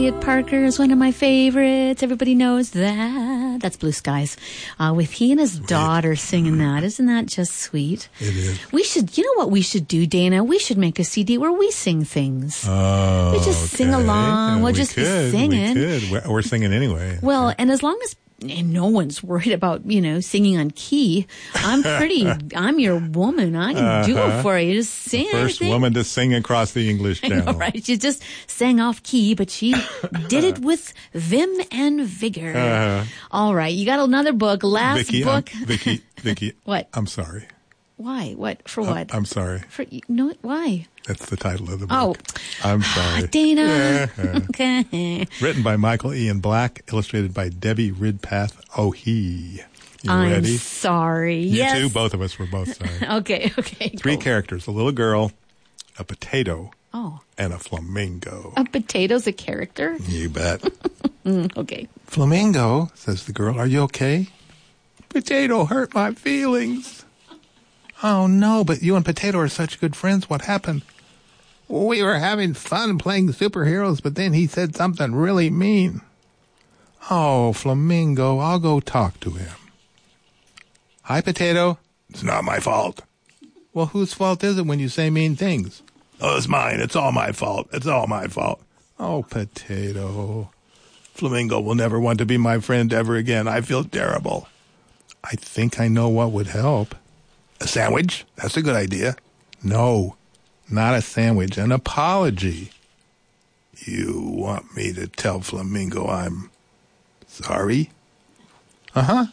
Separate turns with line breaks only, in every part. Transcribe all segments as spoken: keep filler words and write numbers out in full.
Elliott Parker is one of my favorites. Everybody knows that. That's Blue Skies. Uh, with he and his daughter singing that. Isn't that just sweet?
It is.
We should, you know what we should do, Dana? We should make a C D where we sing things.
Oh,
we just
okay.
sing along.
Yeah,
we'll
we
just
could,
be singing.
We could. We're, we're singing anyway.
Well, and as long as and no one's worried about, you know, singing on key. I'm pretty, I'm your woman. I can uh-huh. do it for you. Just sing
the first
anything.
woman to sing across the English Channel.
I know, right? She just sang off key, but she did it with vim and vigor. Uh-huh. All right. You got another book. Last
Vicky,
book.
I'm, Vicky, Vicky.
What?
I'm sorry.
Why? What? For what?
I'm sorry.
For no. Why?
That's the title of the book.
Oh.
I'm sorry.
Dana. Okay.
Written by Michael Ian Black, illustrated by Debbie Ridpath Ohi. You
I'm
ready?
sorry.
You
yes.
too? Both of us were both sorry.
okay, okay.
Three
go.
characters, a little girl, a potato,
oh.
and a flamingo.
A potato's a character?
You bet.
mm, okay.
Flamingo, says the girl, are you okay? Potato hurt my feelings. Oh, no, but you and Potato are such good friends. What happened? We were having fun playing superheroes, but then he said something really mean. Oh, Flamingo, I'll go talk to him. Hi, Potato. It's not my fault. Well, whose fault is it when you say mean things? Oh, it's mine. It's all my fault. It's all my fault. Oh, Potato. Flamingo will never want to be my friend ever again. I feel terrible. I think I know what would help. A sandwich? That's a good idea. No, not a sandwich. An apology. You want me to tell Flamingo I'm sorry? Uh-huh.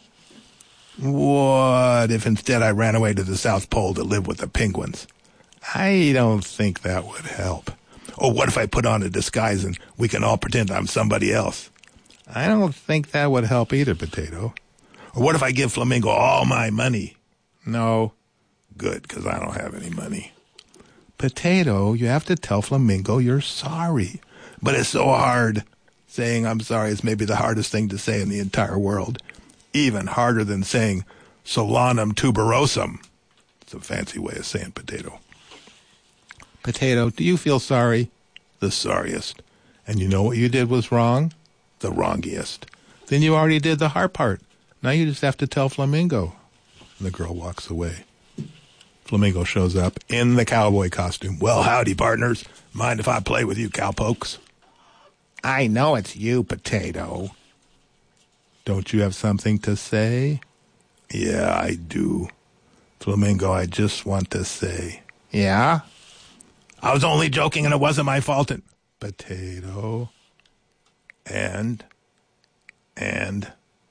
What if instead I ran away to the South Pole to live with the penguins? I don't think that would help. Or what if I put on a disguise and we can all pretend I'm somebody else? I don't think that would help either, Potato. Or what if I give Flamingo all my money? No. Good, because I don't have any money. Potato, you have to tell Flamingo you're sorry. But it's so hard. Saying I'm sorry is maybe the hardest thing to say in the entire world. Even harder than saying Solanum tuberosum. It's a fancy way of saying potato. Potato, do you feel sorry? The sorriest. And you know what you did was wrong? The wrongiest. Then you already did the hard part. Now you just have to tell Flamingo. And the girl walks away. Flamingo shows up in the cowboy costume. Well, howdy, partners. Mind if I play with you cowpokes? I know it's you, Potato. Don't you have something to say? Yeah, I do. Flamingo, I just want to say. Yeah? I was only joking and it wasn't my fault. And Potato. And, and,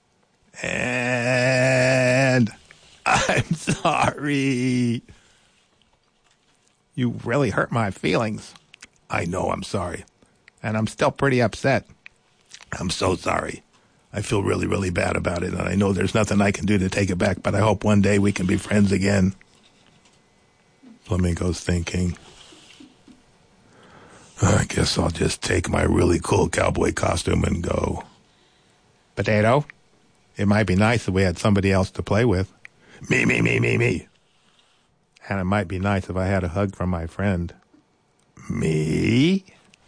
and, I'm sorry. You really hurt my feelings. I know I'm sorry. And I'm still pretty upset. I'm so sorry. I feel really, really bad about it, and I know there's nothing I can do to take it back, but I hope one day we can be friends again. Flamingo's thinking, I guess I'll just take my really cool cowboy costume and go. Potato, it might be nice if we had somebody else to play with. Me, me, me, me, me. And it might be nice if I had a hug from my friend. Me?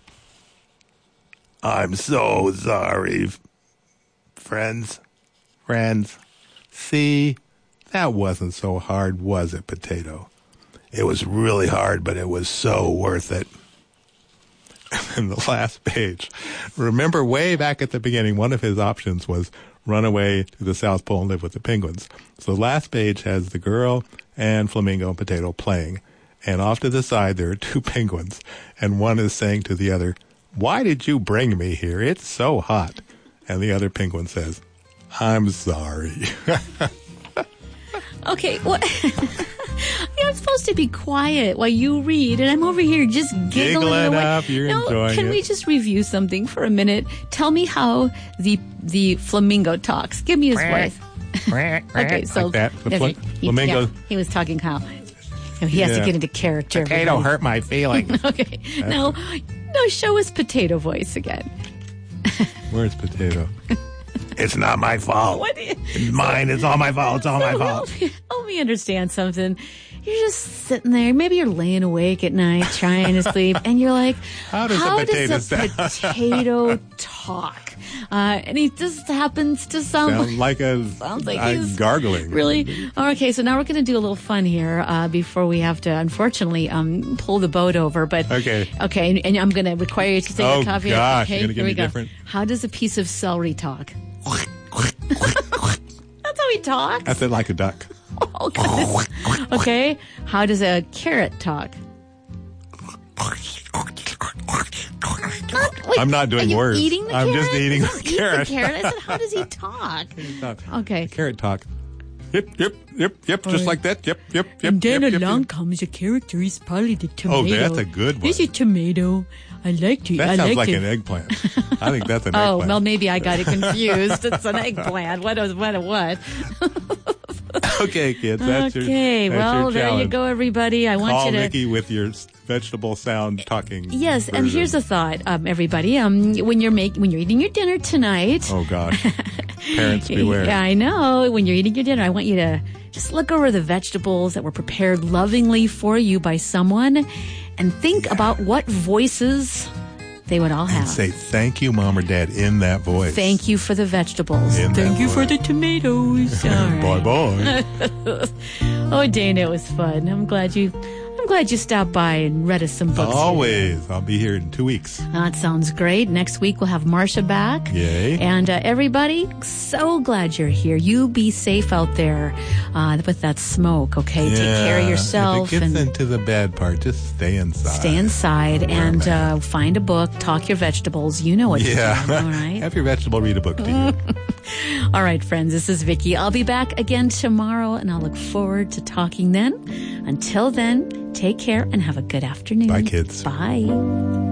I'm so sorry. Friends, friends, see, that wasn't so hard, was it, Potato? It was really hard, but it was so worth it. And the last page. Remember way back at the beginning, one of his options was run away to the South Pole and live with the penguins. So the last page has the girl and Flamingo and Potato playing. And off to the side, there are two penguins. And one is saying to the other, why did you bring me here? It's so hot. And the other penguin says, I'm sorry.
Okay, what? I'm supposed to be quiet while you read, and I'm over here just giggling,
giggling
away.
up. You're
no,
enjoying
can
it.
we just review something for a minute? Tell me how the the flamingo talks. Give me his voice. Okay, so
like that. The
okay,
fl-
he,
flamingo.
yeah, he was talking how he has
Yeah.
to get into character.
Potato hurt my feelings.
Okay, now, no, show us potato voice again.
Where's Potato? It's not my fault.
What?
It's mine. It's all my fault. It's all my
So
fault.
Help me, help me understand something. you're just sitting there. Maybe you're laying awake at night trying to sleep, and you're like,
How does
how
a potato
does a potato talk? Uh, and he just happens to sound,
Sound like a,
sounds like
a
he's
gargling.
Really? Okay, so now we're going to do a little fun here uh, before we have to, unfortunately, um, pull the boat over. But
Okay.
Okay, and, and I'm going to require you to take
Oh,
a coffee.
gosh,
Okay,
you're gonna give
here we
me
go.
different-
How does a piece of celery talk? That's how he talks?
I said like a duck.
Oh, goodness. Okay, how does a carrot talk? Wait,
I'm not doing
are you
words.
Eating the
I'm
carrot?
just eating
He
the
doesn't eat
carrot.
the carrot. I said, how does he talk? Okay.
Carrot talk. Yep, yep, yep, yep, just
right.
like that. Yep, yep, yep.
And then
yep, yep,
along
yep.
comes a character. He's probably the tomato.
Oh, that's a good one.
This is tomato. I like to.
That
I
sounds
like
like
to.
an eggplant. I think that's an
Oh,
eggplant.
well, maybe I got it confused. It's an eggplant. What a what a what?
Okay, kids, that's your
Okay,
that's
well,
your
there you
challenge.
go, everybody. I want
Call
you to.
Mickey with your s- vegetable sound talking.
Yes, and
version.
here's a thought, um, everybody. Um, when you're make when you're eating your dinner tonight.
Oh gosh, parents beware.
Yeah, I know. When you're eating your dinner, I want you to just look over the vegetables that were prepared lovingly for you by someone, and think about what voices they would all have.
And say thank you, mom or dad, in that voice.
Thank you for the vegetables.
In
Thank
that
you for
voice.
the tomatoes. All right.
Bye bye.
Oh, Dana, it was fun. I'm glad you. I'm glad you stopped by and read us some books.
Always. I'll be here in two weeks.
That sounds great. Next week we'll have Marsha back.
Yay.
And uh, everybody, so glad you're here. You be safe out there uh, with that smoke. Okay, take care of
Yeah,
yourself
If it gets
and
into the bad part, just stay inside.
stay inside
Wear a
and
mask.
uh, find a book. Talk your vegetables. You know what
Yeah.
to do. All right.
Have your vegetable read a book to you.
All right, friends, this is Vicki. I'll be back again tomorrow, and I'll look forward to talking then. Until then, take care and have a good afternoon.
Bye, kids.
Bye.